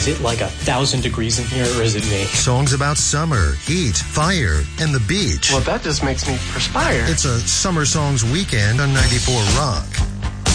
Is it like 1,000 degrees in here, or is it me? Songs about summer, heat, fire, and the beach. Well, that just makes me perspire. It's a Summer Songs weekend on 94 Rock.